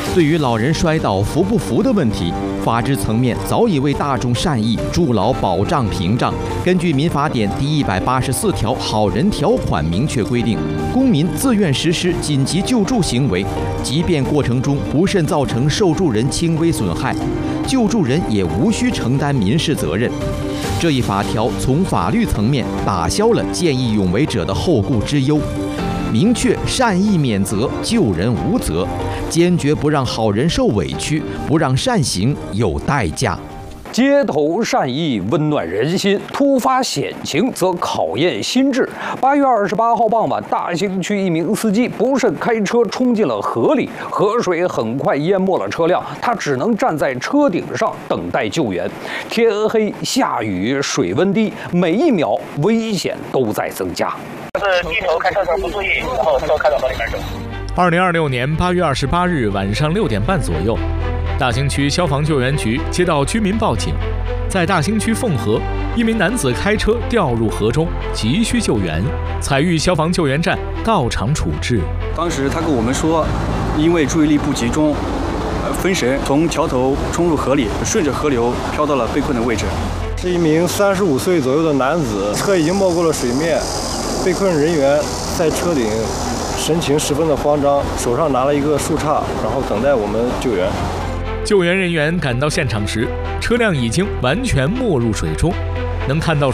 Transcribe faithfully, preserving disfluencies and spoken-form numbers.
对于老人摔倒扶不扶的问题，法治层面早已为大众善意筑牢保障屏障。根据《民法典》第一百八十四条好人条款明确规定，公民自愿实施紧急救助行为，即便过程中不慎造成受助人轻微损害，救助人也无需承担民事责任。这一法条从法律层面打消了见义勇为者的后顾之忧，明确善意免责，救人无责，坚决不让好人受委屈，不让善行有代价。 街头善意温暖人心，突发险情则考验心智。八月二十八号傍晚，大兴区一名司机不慎开车冲进了河里，河水很快淹没了车辆，他只能站在车顶上等待救援。天黑下雨，水温低，每一秒危险都在增加。 是低头开车时候不注意，然后车开到河里面走。 二零二六年八月二十八日晚上六点半左右，大兴区消防救援局接到居民报警，在大兴区凤河，一名男子开车掉入河中，急需救援。采玉消防救援站到场处置。 当时他跟我们说，因为注意力不集中，呃，分神，从桥头冲入河里，顺着河流飘到了被困的位置。 是一名三十五岁左右的男子，车已经没过了水面，被困人员在车顶，神情十分的慌张，手上拿了一个树杈，然后等待我们救援。 救援人员赶到现场时，车辆已经完全没入水中，能看到